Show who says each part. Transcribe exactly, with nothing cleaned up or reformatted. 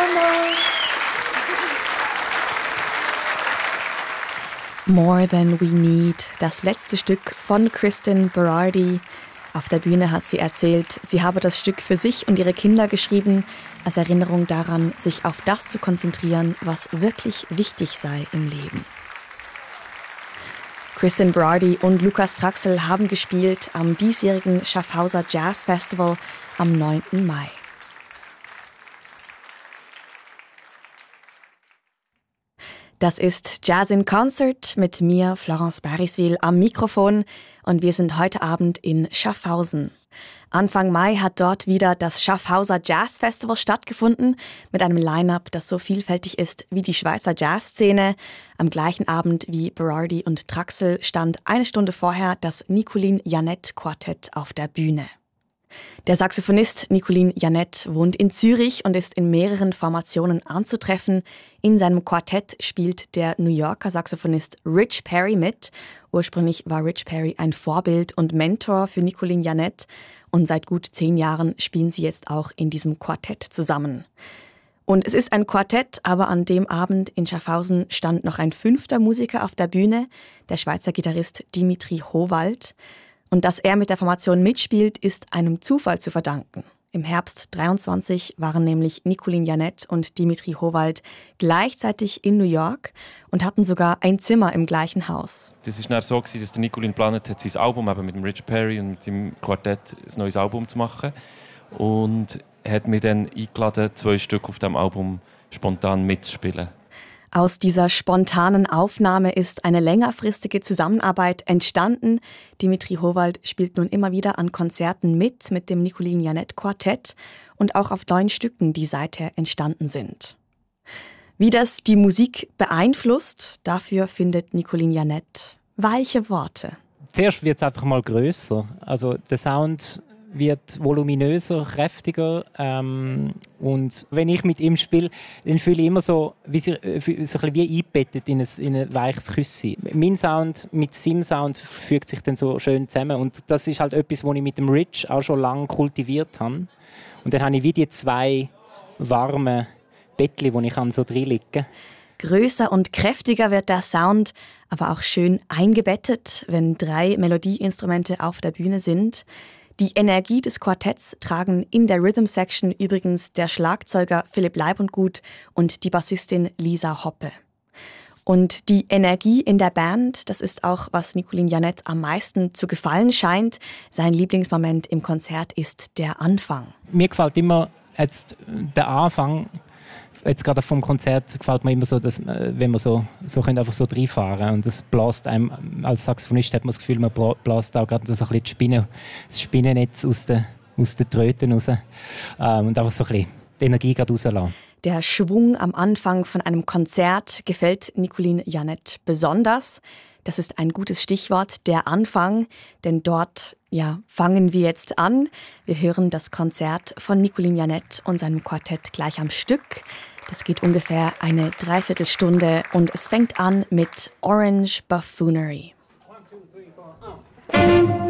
Speaker 1: More Than We Need, das letzte Stück von Kristen Berardi. Auf der Bühne hat sie erzählt, sie habe das Stück für sich und ihre Kinder geschrieben, als Erinnerung daran, sich auf das zu konzentrieren, was wirklich wichtig sei im Leben. Kristen Berardi und Lukas Traxel haben gespielt am diesjährigen Schaffhauser Jazz Festival am neunten Mai. Das ist Jazz in Concert mit mir, Florence Bariswil, am Mikrofon und wir sind heute Abend in Schaffhausen. Anfang Mai hat dort wieder das Schaffhauser Jazz Festival stattgefunden mit einem Line-up, das so vielfältig ist wie die Schweizer Jazzszene. Am gleichen Abend wie Berardi und Traxel stand eine Stunde vorher das Nicolin Janett Quartett auf der Bühne. Der Saxophonist Nicolin Janett wohnt in Zürich und ist in mehreren Formationen anzutreffen. In seinem Quartett spielt der New Yorker Saxophonist Rich Perry mit. Ursprünglich war Rich Perry ein Vorbild und Mentor für Nicolin Janett und seit gut zehn Jahren spielen sie jetzt auch in diesem Quartett zusammen. Und es ist ein Quartett, aber an dem Abend in Schaffhausen stand noch ein fünfter Musiker auf der Bühne, der Schweizer Gitarrist Dimitri Howald. Und dass er mit der Formation mitspielt, ist einem Zufall zu verdanken. Im Herbst dreiundzwanzig waren nämlich Nicolin Janett und Dimitri Howald gleichzeitig in New York und hatten sogar ein Zimmer im gleichen Haus.
Speaker 2: Das war dann so, dass der Nicolin geplant hat, sein Album eben mit dem Rich Perry und mit seinem Quartett ein neues Album zu machen. Und er hat mich dann eingeladen, zwei Stücke auf diesem Album spontan mitzuspielen.
Speaker 1: Aus dieser spontanen Aufnahme ist eine längerfristige Zusammenarbeit entstanden. Dimitri Howald spielt nun immer wieder an Konzerten mit, mit dem Nicolin Janett Quartett und auch auf neuen Stücken, die seither entstanden sind. Wie das die Musik beeinflusst, dafür findet Nicolin Janett weiche Worte.
Speaker 3: Zuerst wird es einfach mal grösser. Also der Sound wird voluminöser, kräftiger. Ähm, und wenn ich mit ihm spiele, dann fühle ich immer so, wie, so ein bisschen wie eingebettet in ein, in ein weiches Küsschen. Mein Sound mit seinem Sound fügt sich dann so schön zusammen. Und das ist halt etwas, was ich mit dem Rich auch schon lange kultiviert habe. Und dann habe ich wie die zwei warmen Bettchen, wo ich so reinliegen kann.
Speaker 1: Größer und kräftiger wird der Sound, aber auch schön eingebettet, wenn drei Melodieinstrumente auf der Bühne sind. Die Energie des Quartetts tragen in der Rhythm Section übrigens der Schlagzeuger Philipp Leibundgut und die Bassistin Lisa Hoppe. Und die Energie in der Band, das ist auch, was Nicolin Janett am meisten zu gefallen scheint. Sein Lieblingsmoment im Konzert ist der Anfang.
Speaker 3: Mir gefällt immer jetzt der Anfang. Jetzt gerade vom Konzert gefällt mir immer so, dass, wenn man so, so können einfach so reinfahren und das bläst einem, als Saxophonist hat man das Gefühl, man bläst auch gerade so ein bisschen die Spinne, das Spinnennetz aus den, aus den Tröten raus ähm, und einfach so ein bisschen die Energie gerade rauslassen.
Speaker 1: Der Schwung am Anfang von einem Konzert gefällt Nicolin Janett besonders. Das ist ein gutes Stichwort, der Anfang, denn dort ja, fangen wir jetzt an. Wir hören das Konzert von Nicolin Janett und seinem Quartett gleich am Stück. Das geht ungefähr eine Dreiviertelstunde und es fängt an mit Orange Buffoonery. One, two, three, four, oh.